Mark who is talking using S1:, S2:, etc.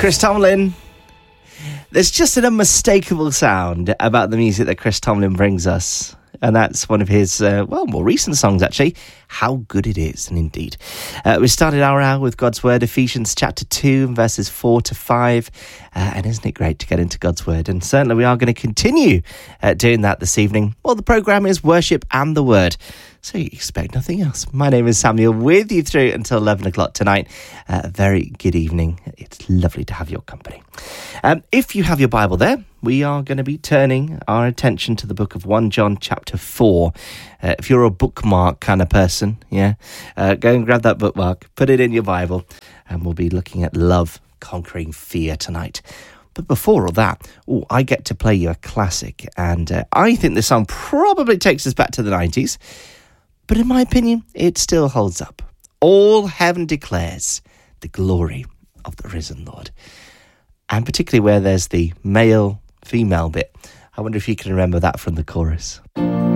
S1: Chris Tomlin. There's just an unmistakable sound about the music that Chris Tomlin brings us. And that's one of his, more recent songs, actually. How Good It Is, and indeed. We started our hour with God's Word, Ephesians chapter 2, verses 4 to 5. And isn't it great to get into God's Word? And certainly we are going to continue doing that this evening. Well, the programme is Worship and the Word. So you expect nothing else. My name is Samuel, with you through until 11 o'clock tonight. A very good evening. It's lovely to have your company. If you have your Bible there, we are going to be turning our attention to the book of 1 John chapter 4. If you're a bookmark kind of person, go and grab that bookmark, put it in your Bible, and we'll be looking at love conquering fear tonight. But before all that, I get to play you a classic, and I think this song probably takes us back to the 90s. But in my opinion, it still holds up. All heaven declares the glory of the risen Lord. And particularly where there's the male-female bit. I wonder if you can remember that from the chorus.